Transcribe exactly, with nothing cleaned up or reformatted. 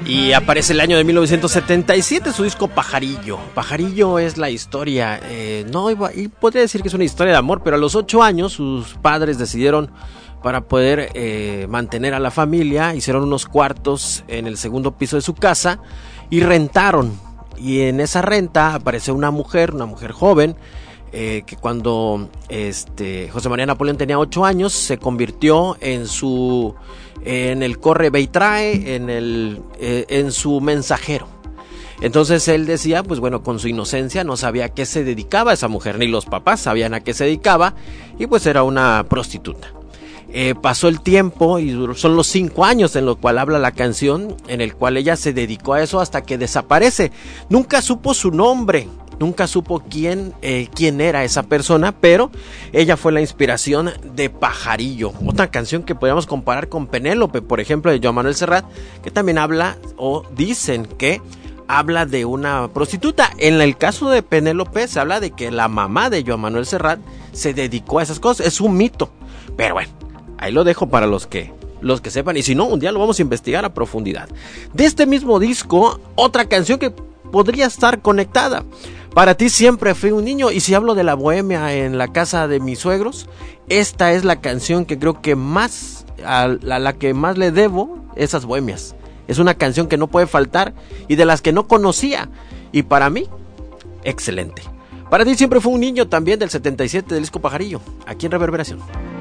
Y aparece el año de mil novecientos setenta y siete su disco Pajarillo. Pajarillo es la historia, eh, no iba, y podría decir que es una historia de amor, pero a los ocho años sus padres decidieron, para poder eh, mantener a la familia, hicieron unos cuartos en el segundo piso de su casa y rentaron. Y en esa renta apareció una mujer, una mujer joven, eh, que cuando este, José María Napoleón tenía ocho años, se convirtió en su... en el corre ve y trae, en, el, eh, en su mensajero. Entonces él decía, pues bueno, con su inocencia no sabía a qué se dedicaba esa mujer, ni los papás sabían a qué se dedicaba, y pues era una prostituta. Eh, pasó el tiempo y son los cinco años en lo cual habla la canción, en el cual ella se dedicó a eso hasta que desaparece. Nunca supo su nombre, nunca supo quién, eh, quién era esa persona, pero ella fue la inspiración de Pajarillo, otra canción que podríamos comparar con Penélope, por ejemplo, de Joan Manuel Serrat, que también habla, o dicen que habla de una prostituta. En el caso de Penélope se habla de que la mamá de Joan Manuel Serrat se dedicó a esas cosas, es un mito, pero bueno, ahí lo dejo para los que los que sepan, y si no, un día lo vamos a investigar a profundidad. De este mismo disco, otra canción que podría estar conectada. Para ti siempre fui un niño, y si hablo de la bohemia en la casa de mis suegros, esta es la canción que creo que más, a la, la que más le debo, esas bohemias. Es una canción que no puede faltar y de las que no conocía, y para mí, excelente. Para ti siempre fue un niño, también del setenta y siete del disco Pajarillo, aquí en Reverberación.